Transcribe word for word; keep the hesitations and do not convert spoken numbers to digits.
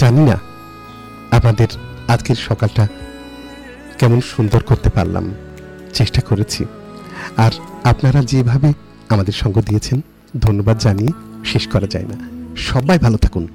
জানি না আমাদের আজকের সকালটা কেমন সুন্দর করতে পারলাম, চেষ্টা করেছি। আর আপনারা যেভাবে আমাদের সঙ্গ দিয়েছেন, ধন্যবাদ জানিয়ে শেষ করা যায় না। সবাই ভালো থাকুন।